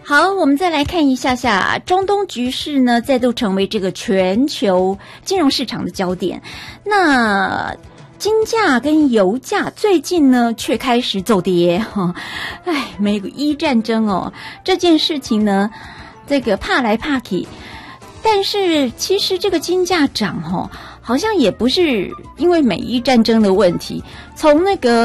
好，我们再来看一下中东局势呢，再度成为这个全球金融市场的焦点。那金价跟油价最近呢却开始走跌哈，美伊战争哦，这件事情呢，这个怕来怕去，但是其实这个金价涨好像也不是因为美伊战争的问题，从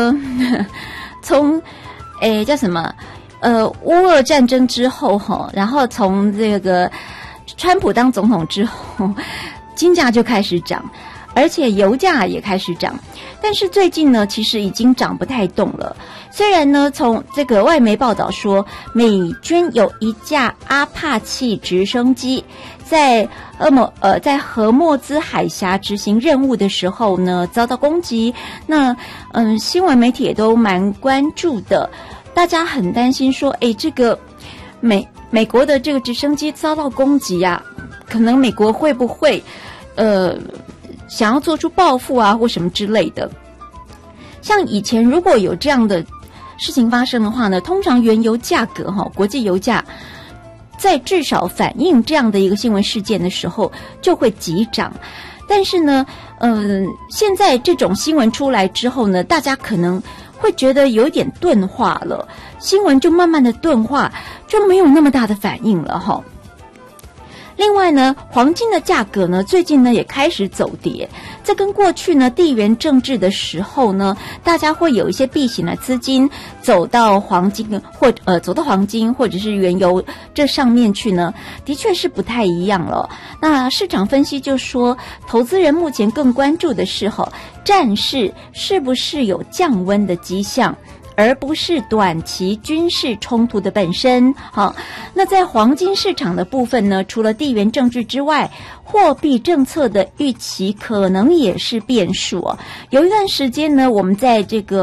叫什么乌俄战争之后然后从这个川普当总统之后，金价就开始涨，而且油价也开始涨，但是最近呢其实已经涨不太动了。虽然呢从这个外媒报道说，美军有一架阿帕契直升机在荷默兹海峡执行任务的时候呢遭到攻击，那新闻媒体也都蛮关注的，大家很担心说这个美国的这个直升机遭到攻击啊，可能美国会不会想要做出报复啊或什么之类的。像以前如果有这样的事情发生的话呢，通常原油价格国际油价在至少反映这样的一个新闻事件的时候就会急涨。但是呢现在这种新闻出来之后呢，大家可能会觉得有点钝化了，新闻就慢慢的钝化，就没有那么大的反应了另外呢，黄金的价格呢最近呢也开始走跌，这跟过去呢地缘政治的时候呢，大家会有一些避险的资金走到黄金或者是原油这上面去呢，的确是不太一样了。那市场分析就说，投资人目前更关注的是战事是不是有降温的迹象，而不是短期军事冲突的本身。那在黄金市场的部分呢，除了地缘政治之外，货币政策的预期可能也是变数有一段时间呢，我们在这个